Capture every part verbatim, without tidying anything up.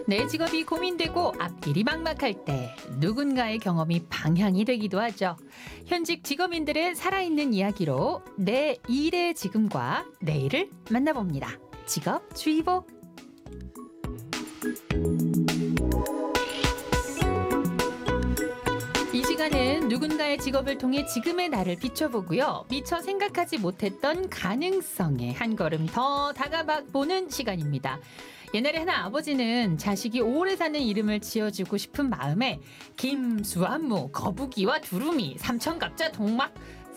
내 직업이 고민되고 앞길이 막막할 때 누군가의 경험이 방향이 되기도 하죠. 현직 직업인들의 살아있는 이야기로 내 일의 지금과 내일을 만나봅니다. 직업주의보. 이 시간은 누군가의 직업을 통해 지금의 나를 비춰보고요. 미처 생각하지 못했던 가능성에 한 걸음 더 다가보는 시간입니다. 옛날에 하나 아버지는 자식이 오래 사는 이름을 지어주고 싶은 마음에 김수한무, 거북이와 두루미, 삼천갑자, 동막,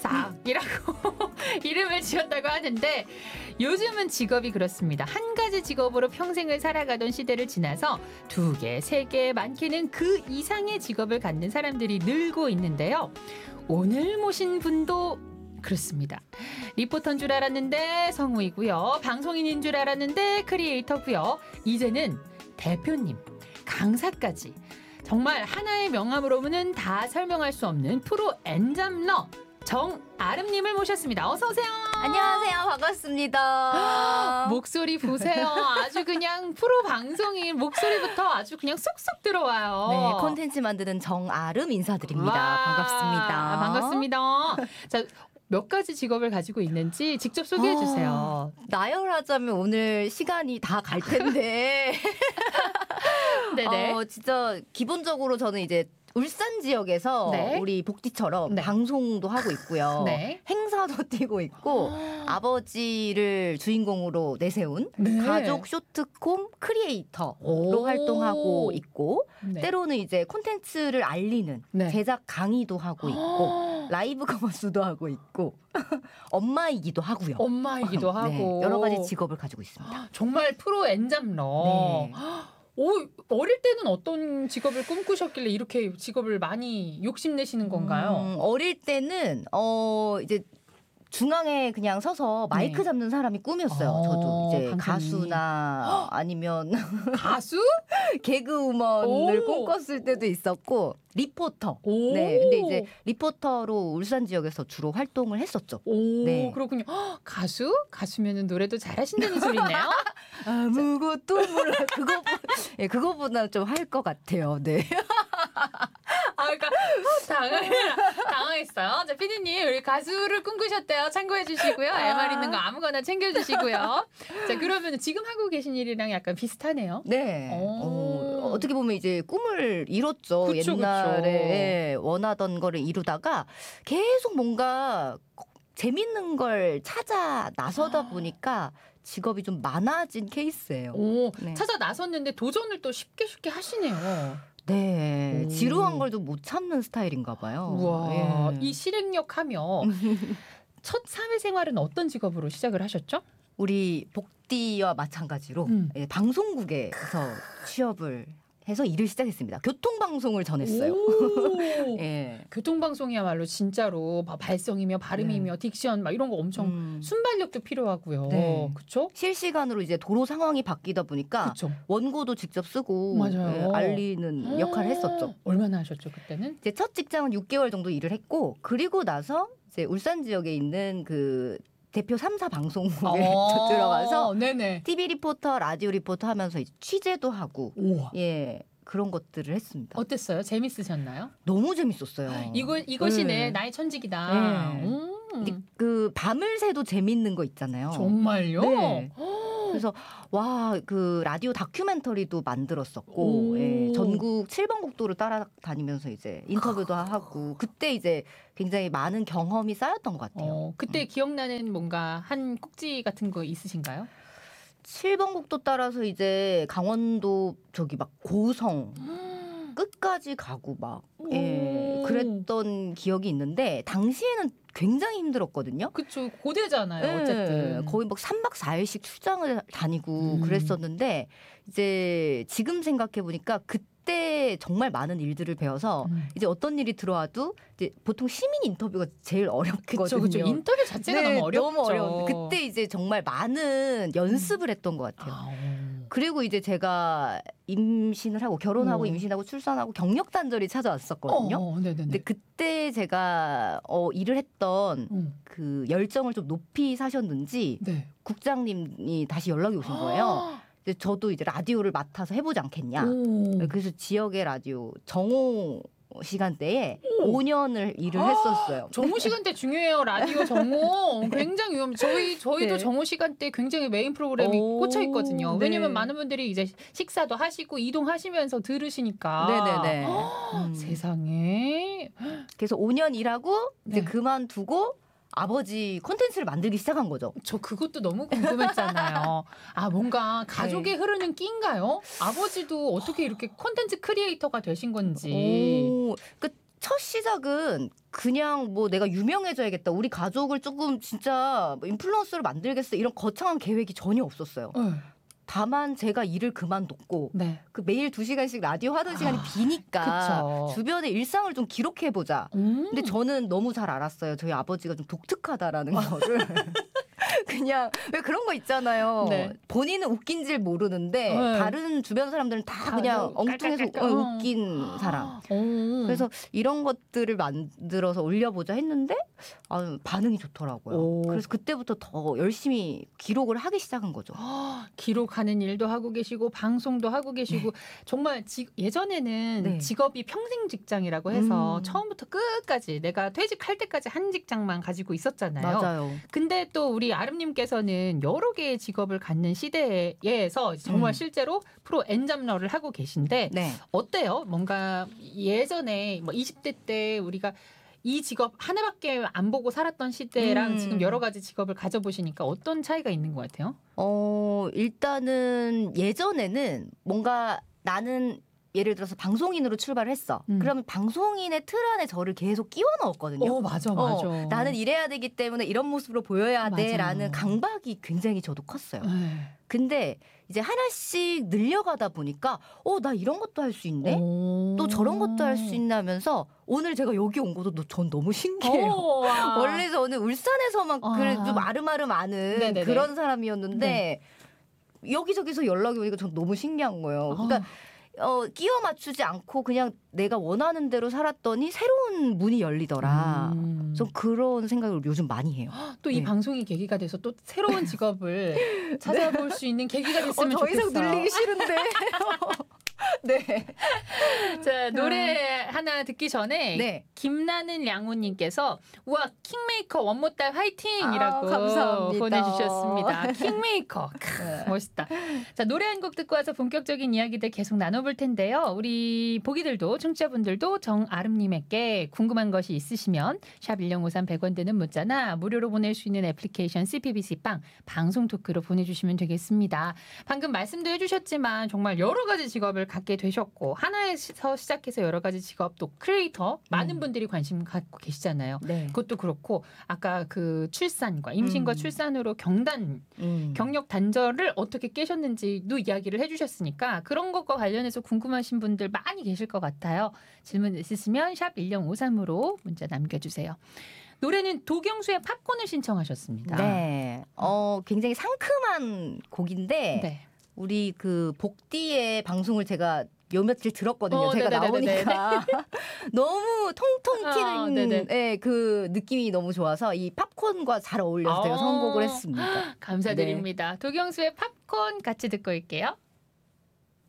싹이라고 이름을 지었다고 하는데 요즘은 직업이 그렇습니다. 한 가지 직업으로 평생을 살아가던 시대를 지나서 두 개, 세 개, 많게는 그 이상의 직업을 갖는 사람들이 늘고 있는데요. 오늘 모신 분도 그렇습니다. 리포터인 줄 알았는데 성우이고요. 방송인인 줄 알았는데 크리에이터고요. 이제는 대표님, 강사까지 정말 하나의 명함으로는 다 설명할 수 없는 프로 엔잡러 정아름님을 모셨습니다. 어서 오세요. 안녕하세요. 반갑습니다. 목소리 보세요. 아주 그냥 프로 방송인 목소리부터 아주 그냥 쏙쏙 들어와요. 네, 콘텐츠 만드는 정아름 인사드립니다. 와, 반갑습니다. 반갑습니다. 자, 몇 가지 직업을 가지고 있는지 직접 소개해 주세요. 아, 나열하자면 오늘 시간이 다 갈 텐데. 네네. 어, 진짜 기본적으로 저는 이제 울산 지역에서 네. 우리 복디처럼 네. 방송도 하고 있고요. 네. 행사도 뛰고 있고 아버지를 주인공으로 내세운 네. 가족 쇼트콤 크리에이터로 오. 활동하고 있고 네. 때로는 이제 콘텐츠를 알리는 네. 제작 강의도 하고 있고 라이브 커머스도 하고 있고 엄마이기도 하고요. 엄마이기도 하고 네, 여러 가지 직업을 가지고 있습니다. 정말 프로 엔잡러. 네. 오, 어릴 때는 어떤 직업을 꿈꾸셨길래 이렇게 직업을 많이 욕심내시는 건가요? 음, 어릴 때는 어 이제 중앙에 그냥 서서 마이크 네. 잡는 사람이 꿈이었어요. 어, 저도 이제 방송이. 가수나 아니면 가수? 개그우먼을 오. 꿈꿨을 때도 있었고 리포터. 오. 네, 근데 이제 리포터로 울산 지역에서 주로 활동을 했었죠. 오, 네. 그렇군요. 헉, 가수? 가수면은 노래도 잘하신다는 소리네요. 아무것도 몰라. 그거 예, 그거보다 좀 할 것 같아요. 네. 아, 그러니까 당황, 당황했어요. 자, 피디님, 우리 가수를 꿈꾸셨대요. 참고해 주시고요. 엠알 있는 거 아무거나 챙겨 주시고요. 자, 그러면 지금 하고 계신 일이랑 약간 비슷하네요. 네. 오. 어, 어떻게 보면 이제 꿈을 이뤘죠. 그쵸, 옛날에 그쵸. 예, 원하던 거를 이루다가 계속 뭔가 재밌는 걸 찾아 나서다 보니까 직업이 좀 많아진 케이스예요. 오, 네. 찾아 나섰는데 도전을 또 쉽게 쉽게 하시네요. 네. 오. 지루한 걸 좀 못 참는 스타일인가 봐요. 우와, 예. 이 실행력 하며 첫 사회생활은 어떤 직업으로 시작을 하셨죠? 우리 복디와 마찬가지로 음. 예, 방송국에서 취업을 해서 일을 시작했습니다. 교통방송을 전했어요. 오. 예. 교통방송이야말로 진짜로 막 발성이며 발음이며 딕션 막 이런 거 엄청 음. 순발력도 필요하고요. 네. 그렇죠? 실시간으로 이제 도로 상황이 바뀌다 보니까 그렇죠. 원고도 직접 쓰고 맞아요. 예, 알리는 역할을 했었죠. 얼마나 하셨죠 그때는? 이제 첫 직장은 육 개월 정도 일을 했고 그리고 나서 이제 울산 지역에 있는 그 대표 삼 사 방송국에 어, 들어가서 네네. 티비 리포터, 라디오 리포터 하면서 이제 취재도 하고 우와. 예 그런 것들을 했습니다. 어땠어요? 재밌으셨나요? 너무 재밌었어요. 이거 이것이 네. 내 나의 천직이다. 네. 음. 근데 그 밤을 새도 재밌는 거 있잖아요. 정말요? 네. 그래서 와 그 라디오 다큐멘터리도 만들었었고 오. 예, 전국 칠 번 국도를 따라다니면서 이제 인터뷰도 하고 그때 이제 굉장히 많은 경험이 쌓였던 것 같아요. 어, 그때 기억나는 뭔가 한 꼭지 같은 거 있으신가요? 칠 번 국도 따라서 이제 강원도 저기 막 고성 끝까지 가고 막 예, 오. 그랬던 기억이 있는데 당시에는 굉장히 힘들었거든요. 그쵸. 고대잖아요. 네, 어쨌든. 거의 막 삼 박 사 일씩 출장을 다니고 음. 그랬었는데 이제 지금 생각해 보니까 그때 정말 많은 일들을 배워서 음. 이제 어떤 일이 들어와도 이제 보통 시민 인터뷰가 제일 어렵거든요. 그쵸, 그쵸. 인터뷰 자체가 네, 너무 어렵죠. 너무 어려운데 그때 이제 정말 많은 연습을 했던 것 같아요. 아, 음. 그리고 이제 제가 임신을 하고 결혼하고 어. 임신하고 출산하고 경력 단절이 찾아왔었거든요. 어, 어, 네네네. 근데 그때 제가 어, 일을 했던 음. 그 열정을 좀 높이 사셨는지 네. 국장님이 다시 연락이 오신 거예요. 근데 저도 이제 라디오를 맡아서 해보지 않겠냐. 오. 그래서 지역의 라디오 정오 시간대에 오 년을 일을 했었어요. 정오 시간대 중요해요. 라디오 정오 굉장히 위험. 저희 저희도 네. 정오 시간대 굉장히 메인 프로그램이 오, 꽂혀 있거든요. 왜냐면 네. 많은 분들이 이제 식사도 하시고 이동하시면서 들으시니까. 네네네. 음. 세상에. 그래서 오 년 일하고 이제 네. 그만두고 아버지 콘텐츠를 만들기 시작한 거죠. 저 그것도 너무 궁금했잖아요. 아 뭔가 가족에 네. 흐르는 끼인가요? 아버지도 어떻게 이렇게 콘텐츠 크리에이터가 되신 건지. 오, 그 첫 시작은 그냥 뭐 내가 유명해져야겠다. 우리 가족을 조금 진짜 뭐 인플루언서로 만들겠어. 이런 거창한 계획이 전혀 없었어요. 네. 다만 제가 일을 그만뒀고 네. 그 매일 두 시간씩 라디오 하던 시간이 아, 비니까 그쵸. 주변의 일상을 좀 기록해보자. 음. 근데 저는 너무 잘 알았어요. 저희 아버지가 좀 독특하다라는 거를. 그냥 왜 그런 거 있잖아요. 네. 본인은 웃긴 줄 모르는데 네. 다른 주변 사람들은 다 다들 그냥 엉뚱해서 깔깔깔깔. 어, 웃긴 사람. 오. 그래서 이런 것들을 만들어서 올려보자 했는데 아, 반응이 좋더라고요. 오. 그래서 그때부터 더 열심히 기록을 하기 시작한 거죠. 기록하는 일도 하고 계시고 방송도 하고 계시고 정말 지, 예전에는 네. 직업이 평생 직장이라고 해서 음. 처음부터 끝까지 내가 퇴직할 때까지 한 직장만 가지고 있었잖아요. 맞아요. 근데 또 우리 아름님께서는 여러 개의 직업을 갖는 시대에서 정말 음. 실제로 프로 엔잡러를 하고 계신데 네. 어때요? 뭔가 예전에 뭐 이십 대 때 우리가 이 직업 하나밖에 안 보고 살았던 시대랑 음. 지금 여러 가지 직업을 가져보시니까 어떤 차이가 있는 것 같아요? 어, 일단은 예전에는 뭔가 나는 예를 들어서 방송인으로 출발을 했어. 음. 그러면 방송인의 틀 안에 저를 계속 끼워 넣었거든요. 어, 맞아, 어, 맞아. 나는 이래야 되기 때문에 이런 모습으로 보여야 맞아요. 돼라는 강박이 굉장히 저도 컸어요. 네. 근데 이제 하나씩 늘려가다 보니까 어, 나 이런 것도 할 수 있네? 오. 또 저런 것도 할 수 있나면서 오늘 제가 여기 온 것도 전 너무 신기해요. 오, 와. 원래 저는 울산에서만 아. 그래 좀 아름아름 아는 네네네. 그런 사람이었는데 네. 여기저기서 연락이 오니까 전 너무 신기한 거예요. 그러니까 아. 어, 끼워 맞추지 않고 그냥 내가 원하는 대로 살았더니 새로운 문이 열리더라. 음. 전 그런 생각을 요즘 많이 해요. 또 이 네. 방송이 계기가 돼서 또 새로운 직업을 찾아볼 수 있는 계기가 됐으면 어, 더 이상 좋겠어요. 늘리기 싫은데. 네. 자, 노래 하나 듣기 전에 네. 김나는 양호님께서 우와 킹메이커 원모딸 화이팅이라고 아, 감사합니다. 보내주셨습니다. 킹메이커 네. 멋있다. 자, 노래 한 곡 듣고 와서 본격적인 이야기들 계속 나눠볼 텐데요. 우리 보기들도 청취자분들도 정아름님에게 궁금한 것이 있으시면 샵 일공오삼 백 원 되는 문자나 무료로 보낼 수 있는 애플리케이션 씨피비씨 빵 방송 토크로 보내주시면 되겠습니다. 방금 말씀도 해주셨지만 정말 여러 가지 직업을 갖게 되셨고 하나에서 시작해서 여러 가지 직업 또 크리에이터 많은 음. 분들이 관심 갖고 계시잖아요. 네. 그것도 그렇고 아까 그 출산과 임신과 음. 출산으로 경단 음. 경력 단절을 어떻게 깨셨는지도 이야기를 해주셨으니까 그런 것과 관련해서 궁금하신 분들 많이 계실 것 같아요. 질문 있으시면 샵 일공오삼으로 문자 남겨주세요. 노래는 도경수의 팝콘을 신청하셨습니다. 네. 어, 굉장히 상큼한 곡인데 네. 우리 그 복디의 방송을 제가 요 며칠 들었거든요. 어, 제가 네네네네네. 나오니까 너무 통통 아, 네네. 튀는 예, 그 느낌이 너무 좋아서 이 팝콘과 잘 어울려서 제가 아. 선곡을 했습니다. 감사드립니다. 도경수의 팝콘 같이 듣고 올게요.